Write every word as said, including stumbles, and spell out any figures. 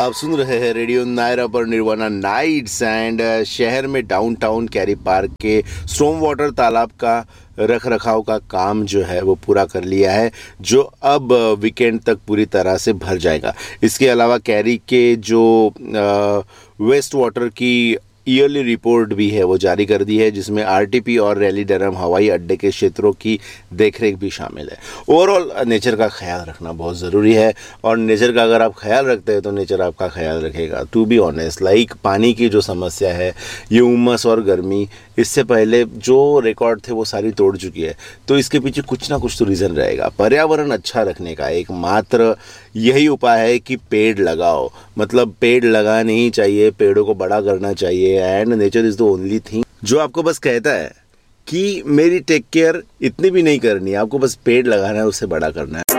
आप सुन रहे हैं रेडियो नायरा पर निर्वाणा नाइट्स एंड शहर में डाउनटाउन कैरी पार्क के स्टॉर्म वाटर तालाब का रख रखाव का काम जो है वो पूरा कर लिया है, जो अब वीकेंड तक पूरी तरह से भर जाएगा। इसके अलावा कैरी के जो वेस्ट वाटर की ईयरली रिपोर्ट भी है वो जारी कर दी है, जिसमें आरटीपी और रैली डरहम हवाई अड्डे के क्षेत्रों की देखरेख भी शामिल है। ओवरऑल नेचर का ख्याल रखना बहुत ज़रूरी है, और नेचर का अगर आप ख्याल रखते हैं तो नेचर आपका ख्याल रखेगा। टू बी ऑनेस्ट, लाइक पानी की जो समस्या है, ये उमस और गर्मी इससे पहले जो रिकॉर्ड थे वो सारी तोड़ चुकी है, तो इसके पीछे कुछ ना कुछ तो रीज़न रहेगा। पर्यावरण अच्छा रखने का एकमात्र यही उपाय है कि पेड़ लगाओ, मतलब पेड़ लगाने ही चाहिए, पेड़ों को बड़ा करना चाहिए। And nature is the only thing जो आपको बस कहता है कि मेरी टेक केयर इतनी भी नहीं करनी है, आपको बस पेड़ लगाना है, उससे बड़ा करना है।